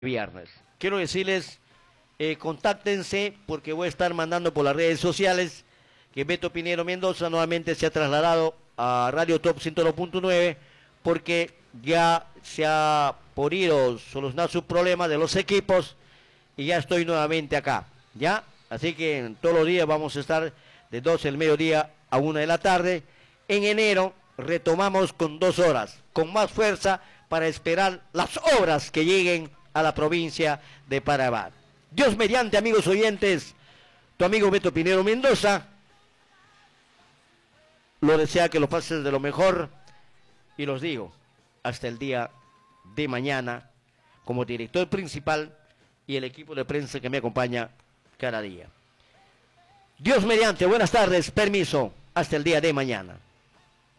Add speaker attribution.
Speaker 1: viernes. Quiero decirles, contáctense porque voy a estar mandando por las redes sociales que Beto Pinero Mendoza nuevamente se ha trasladado a Radio Top 101.9 porque ya se ha podido solucionar su problema de los equipos y ya estoy nuevamente acá, ¿ya? Así que todos los días vamos a estar de 12 del mediodía a 1 de la tarde. En enero retomamos con 2 horas, con más fuerza para esperar las obras que lleguen a la provincia de Panamá. Dios mediante, amigos oyentes, tu amigo Beto Pinero Mendoza lo desea que lo pases de lo mejor y los digo, hasta el día de mañana, como director principal y el equipo de prensa que me acompaña cada día. Dios mediante, buenas tardes, permiso, hasta el día de mañana.